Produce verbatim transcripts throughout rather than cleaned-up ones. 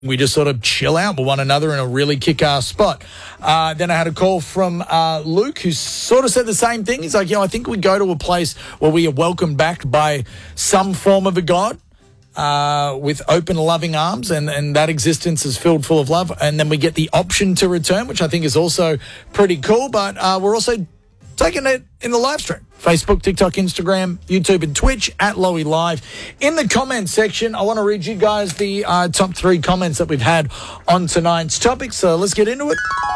We just sort of chill out with one another in a really kick-ass spot. Uh, then I had a call from uh, Luke, who sort of said the same thing. He's like, you know, I think we go to a place where we are welcomed back by some form of a God uh, with open, loving arms, and, and that existence is filled full of love. And then we get the option to return, which I think is also pretty cool. But uh, we're also taking it in the live stream. Facebook, TikTok, Instagram, YouTube, and Twitch at Lowy Live. In the comments section, I want to read you guys the uh, top three comments that we've had on tonight's topic. So let's get into it.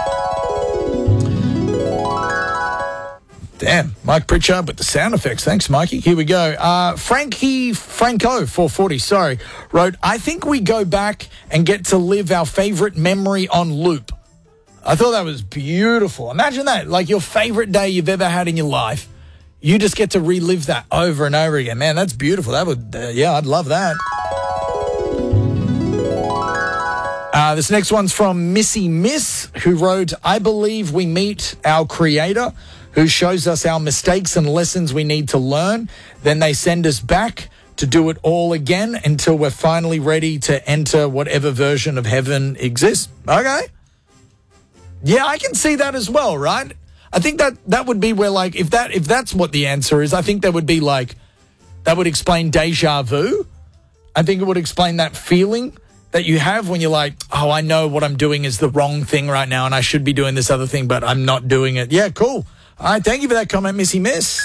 Damn, Mike Pritchard with the sound effects. Thanks, Mikey. Here we go. Uh, Frankie Franco, four forty, sorry, wrote, I think we go back and get to live our favorite memory on loop. I thought that was beautiful. Imagine that, like your favorite day you've ever had in your life. You just get to relive that over and over again. Man, that's beautiful. That would, uh, yeah, I'd love that. Uh, this next one's from Missy Miss, who wrote, I believe we meet our creator who shows us our mistakes and lessons we need to learn. Then they send us back to do it all again until we're finally ready to enter whatever version of heaven exists. Okay. Yeah, I can see that as well, right? I think that that would be where, like, if that if that's what the answer is, I think that would be like, that would explain deja vu. I think it would explain that feeling that you have when you're like, oh, I know what I'm doing is the wrong thing right now and I should be doing this other thing, but I'm not doing it. Yeah, cool. All right, thank you for that comment, Missy Miss.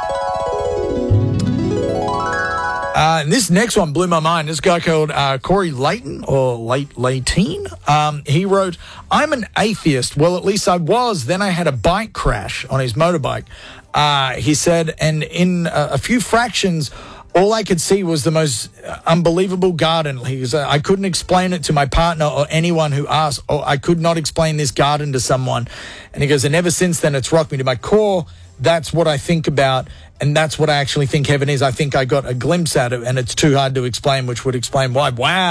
Uh, and this next one blew my mind. This guy called uh, Corey Layton, or Late Layteen. Um, he wrote, I'm an atheist. Well, at least I was. Then I had a bike crash on his motorbike. Uh, he said, and in a, a few fractions, all I could see was the most unbelievable garden. He was, uh, I couldn't explain it to my partner or anyone who asked, or I could not explain this garden to someone. And he goes, and ever since then, it's rocked me to my core. That's what I think about, and that's what I actually think heaven is. I think I got a glimpse at it, and it's too hard to explain, which would explain why. Wow.